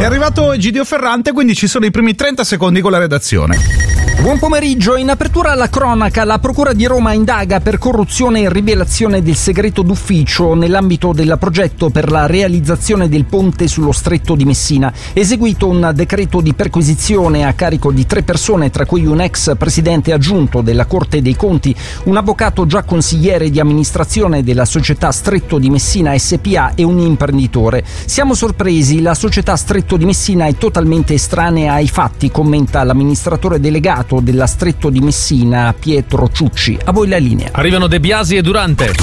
arrivato Egidio Ferrante, quindi ci sono i primi 30 secondi con la redazione. Buon pomeriggio, in apertura alla cronaca la Procura di Roma indaga per corruzione e rivelazione del segreto d'ufficio nell'ambito del progetto per la realizzazione del ponte sullo Stretto di Messina. Eseguito un decreto di perquisizione a carico di 3 persone, tra cui un ex presidente aggiunto della Corte dei Conti, un avvocato già consigliere di amministrazione della società Stretto di Messina SPA e un imprenditore. Siamo sorpresi, la società Stretto di Messina è totalmente estranea ai fatti, commenta l'amministratore delegato della Stretto di Messina Pietro Ciucci. A voi la linea. Arrivano De Biasi e Durante.